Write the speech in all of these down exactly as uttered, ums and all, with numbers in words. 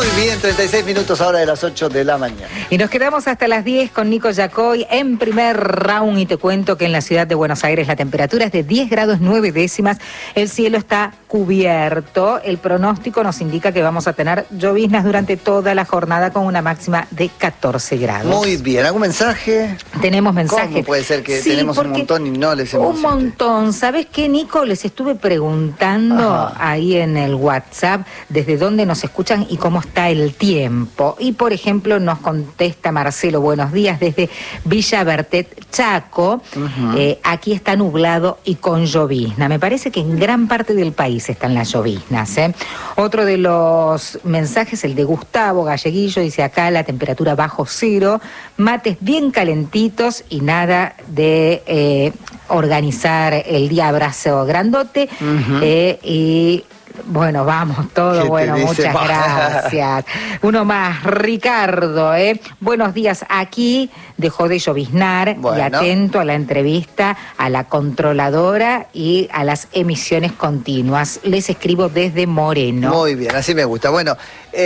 bien, treinta y seis minutos ahora de las ocho de la mañana. Y nos quedamos hasta las diez con Nico Yacoy en primer round y te cuento que en la ciudad de Buenos Aires la temperatura es de diez grados nueve décimas, el cielo está cubierto, el pronóstico nos indica que vamos a tener lloviznas durante toda la jornada con una máxima de catorce grados. Muy bien, ¿algún mensaje? Tenemos mensajes. ¿Cómo puede ser que sí, tenemos un montón y no les hemos... Un montón, ¿sabes qué, Nico? Les estuve preguntando Ajá. ahí en el WhatsApp desde dónde nos escuchan y cómo está el tiempo. Y por ejemplo nos contesta Marcelo, buenos días, desde Villa Bertet, Chaco. Uh-huh. eh, aquí está nublado y con llovizna. Me parece que en gran parte del país están las lloviznas, ¿eh? Otro de los mensajes, el de Gustavo Galleguillo, dice acá la temperatura bajo cero, mates bien calentitos y nada de eh, organizar el día abrazo grandote. Uh-huh. eh, y bueno, vamos, todo bueno, muchas gracias. Uno más, Ricardo, ¿eh? Buenos días, aquí dejó de lloviznar bueno. y atento a la entrevista a la controladora y a las emisiones continuas. Les escribo desde Moreno. Muy bien, así me gusta. Bueno,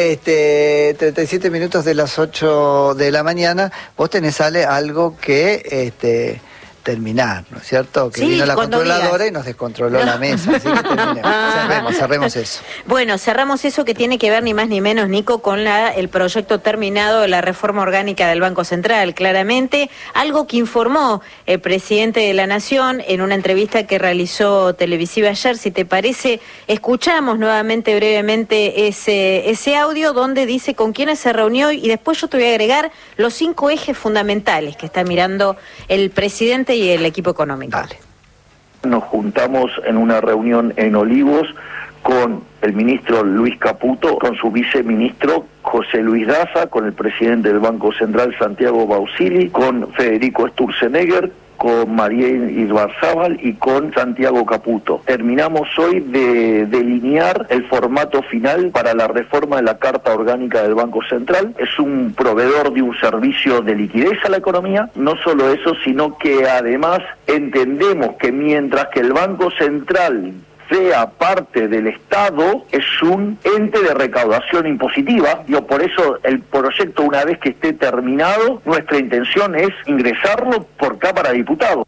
este, treinta y siete minutos de las ocho de la mañana, vos tenés, Ale, algo que... este terminar, ¿no es cierto? Que sí, vino la controladora digas. y nos descontroló no. la mesa, así que terminemos. cerremos, cerremos eso. Bueno, cerramos eso que tiene que ver ni más ni menos, Nico, con la, el proyecto terminado de la reforma orgánica del Banco Central, claramente, algo que informó el presidente de la Nación en una entrevista que realizó televisiva ayer. Si te parece, escuchamos nuevamente brevemente ese, ese audio donde dice con quiénes se reunió y después yo te voy a agregar los cinco ejes fundamentales que está mirando el presidente y el equipo económico. Vale. Nos juntamos en una reunión en Olivos con el ministro Luis Caputo, con su viceministro José Luis Daza, con el presidente del Banco Central Santiago Bausili, con Federico Sturzenegger, con María Ibarzábal y con Santiago Caputo. Terminamos hoy de delinear el formato final para la reforma de la Carta Orgánica del Banco Central. Es un proveedor de un servicio de liquidez a la economía. No solo eso, sino que además entendemos que mientras que el Banco Central sea parte del Estado, es un ente de recaudación impositiva. Yo por eso el proyecto, una vez que esté terminado, nuestra intención es ingresarlo por Cámara de Diputados.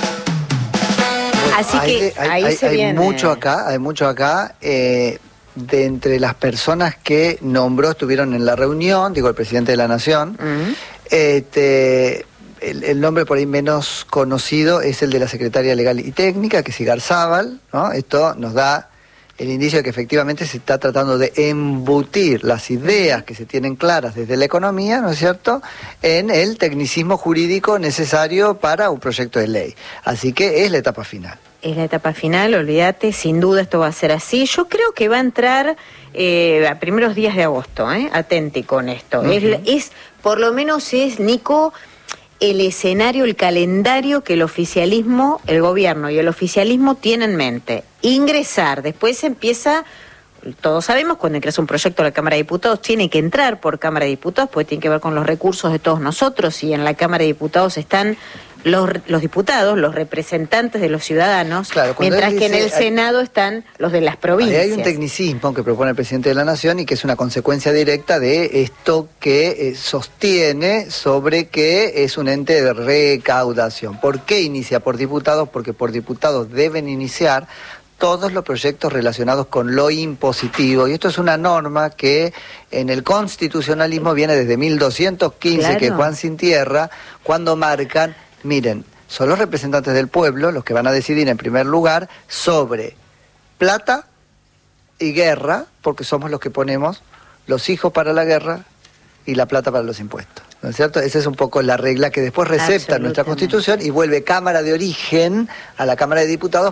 Así hay, que hay, ahí hay, se hay viene. mucho acá, hay mucho acá. Eh, de entre las personas que nombró, estuvieron en la reunión, digo, el presidente de la Nación, uh-huh. este... El, el nombre por ahí menos conocido es el de la secretaria legal y técnica, que es Igarzábal, ¿no? Esto nos da el indicio de que efectivamente se está tratando de embutir las ideas que se tienen claras desde la economía, ¿no es cierto?, en el tecnicismo jurídico necesario para un proyecto de ley. Así que es la etapa final. Es la etapa final, olvídate, sin duda esto va a ser así. Yo creo que va a entrar eh, a primeros días de agosto, ¿eh? Atenti con esto. Uh-huh. es, es, por lo menos es, Nico, el escenario, el calendario que el oficialismo, el gobierno y el oficialismo tienen en mente. Ingresar, después empieza, todos sabemos, cuando ingresa un proyecto a la Cámara de Diputados, tiene que entrar por Cámara de Diputados, porque tiene que ver con los recursos de todos nosotros, y en la Cámara de Diputados están los, los diputados, los representantes de los ciudadanos, claro, mientras que dice, en el Senado hay, están los de las provincias. Hay un tecnicismo que propone el presidente de la Nación y que es una consecuencia directa de esto que eh, sostiene sobre que es un ente de recaudación. ¿Por qué inicia por diputados? Porque por diputados deben iniciar todos los proyectos relacionados con lo impositivo. Y esto es una norma que en el constitucionalismo viene desde mil doscientos quince, claro. que Juan Sin Tierra, cuando marcan, miren, son los representantes del pueblo los que van a decidir en primer lugar sobre plata y guerra, porque somos los que ponemos los hijos para la guerra y la plata para los impuestos. ¿No es cierto? Esa es un poco la regla que después recepta nuestra Constitución y vuelve Cámara de origen a la Cámara de Diputados